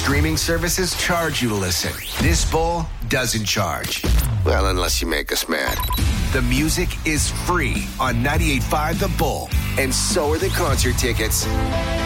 streaming services charge you to listen. This bowl doesn't charge. Well, unless you make us mad. The music is free on 98.5 The Bull, and so are the concert tickets.